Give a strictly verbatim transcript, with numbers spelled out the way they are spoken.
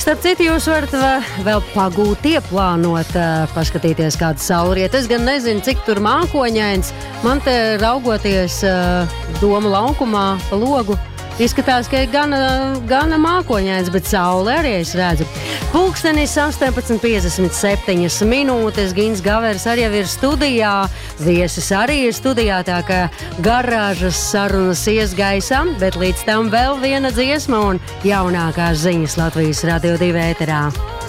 Starp citu, jūs varat vēl pagūt, ieplānot, paskatīties kādu saulrietu. Es gan nezinu, cik tur mākoņains. Man te raugoties Doma laukumā pa logu, izskatās, ka ir gana, gana mākoņains, bet saule arī es redzu. Pulkstenis astoņpadsmit piecdesmit septiņas minūtes, Gins Gavers arī jau ir studijā, viesis arī ir studijā, tā ka garāžas sarunas ies gaisā, bet līdz tam vēl viena dziesma un jaunākās ziņas Latvijas Radio divi ēterā.